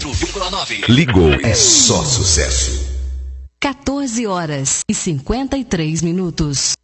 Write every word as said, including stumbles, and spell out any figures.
quatro vírgula nove. Ligou, é só sucesso. quatorze horas e cinquenta e três minutos.